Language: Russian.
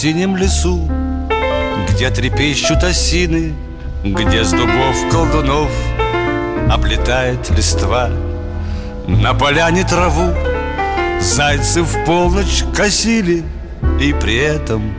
В синем лесу, где трепещут осины, где с дубов колдунов облетает листва, на поляне траву зайцы в полночь косили, и при этом